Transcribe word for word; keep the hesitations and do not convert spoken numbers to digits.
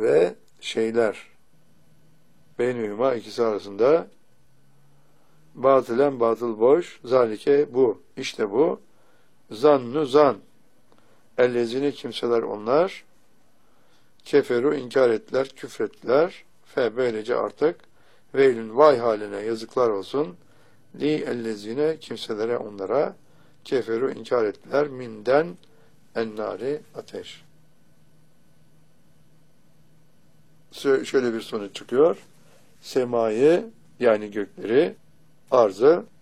ve şeyler. Beynühüma ikisi arasında batılen batıl boş, zalike bu, işte bu, zannu zan, ellezine kimseler onlar, keferu inkar ettiler, küfrettiler, fe böylece artık, veylün vay haline yazıklar olsun, li ellezine kimselere onlara, keferu inkar ettiler, minden ennari ateş. Şöyle bir sonuç çıkıyor, semayı yani gökleri, arzı